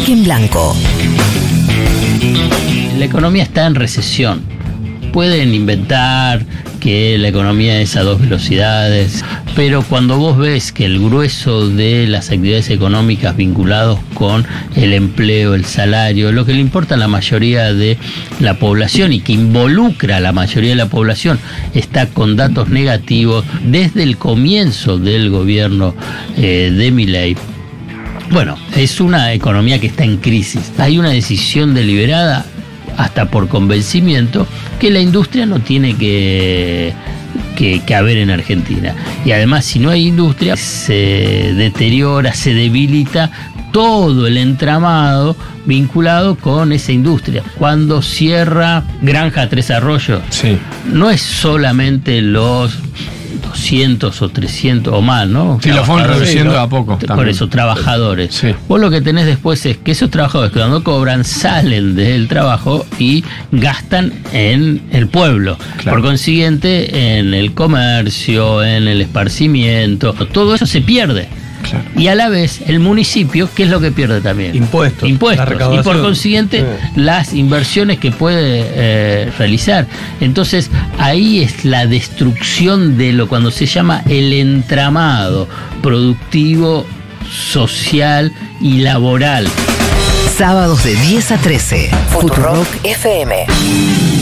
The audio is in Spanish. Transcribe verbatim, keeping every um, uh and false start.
Cheque en blanco. La economía está en recesión. Pueden inventar que la economía es a dos velocidades, pero cuando vos ves que el grueso de las actividades económicas vinculados con el empleo, el salario, lo que le importa a la mayoría de la población y que involucra a la mayoría de la población, está con datos negativos desde el comienzo del gobierno eh, de Milei. Bueno, es una economía que está en crisis. Hay una decisión deliberada, hasta por convencimiento, que la industria no tiene que, que, que haber en Argentina. Y además, si no hay industria, se deteriora, se debilita todo el entramado vinculado con esa industria. Cuando cierra Granja Tres Arroyos, sí, no es solamente los doscientos o trescientos o más, ¿no? Sí, lo fueron reduciendo a poco. Por también. eso, trabajadores. Sí. Vos lo que tenés después es que esos trabajadores, cuando cobran, salen del trabajo y gastan en el pueblo. Claro. Por consiguiente, en el comercio, en el esparcimiento, todo eso se pierde. Claro. Y a la vez, el municipio, ¿qué es lo que pierde también? Impuestos. Impuestos. Y por consiguiente, sí, las inversiones que puede eh, realizar. Entonces, ahí es la destrucción de lo cuando se llama el entramado productivo, social y laboral. Sábados de diez a trece. Futurock F M.